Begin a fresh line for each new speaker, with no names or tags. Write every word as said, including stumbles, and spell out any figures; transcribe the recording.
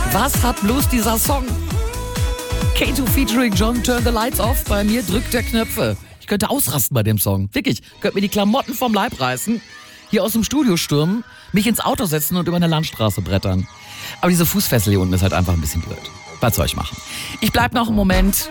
Was hat bloß dieser Song? K zwei featuring John, Turn the Lights Off. Bei mir drückt der Knöpfe. Ich könnte ausrasten bei dem Song. Wirklich. Könnte mir die Klamotten vom Leib reißen, hier aus dem Studio stürmen, mich ins Auto setzen und über eine Landstraße brettern. Aber diese Fußfessel hier unten ist halt einfach ein bisschen blöd. Was soll ich machen? Ich bleib noch einen Moment